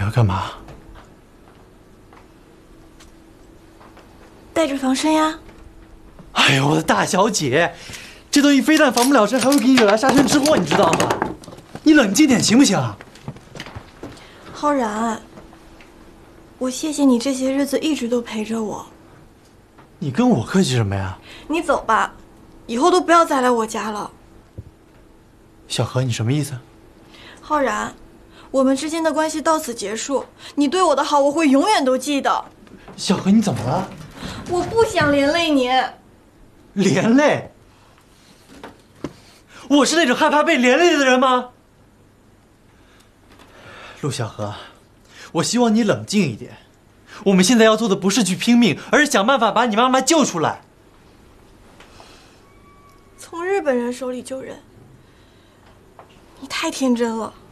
要干嘛？ 带着防身呀。 哎呦，我的大小姐，这东西非但防不了身，还会给你惹来杀身之祸，你知道吗？你冷静点行不行？ 浩然，我谢谢你这些日子一直都陪着我。 你跟我客气什么呀？ 你走吧，以后都不要再来我家了。 小何，你什么意思？ 浩然，我们之间的关系到此结束。你对我的好，我会永远都记得。 小何，你怎么了？ 我不想连累你。 连累？我是那种害怕被连累的人吗？陆小何，我希望你冷静一点。我们现在要做的不是去拼命，而是想办法把你妈妈救出来。 从日本人手里救人，你太天真了。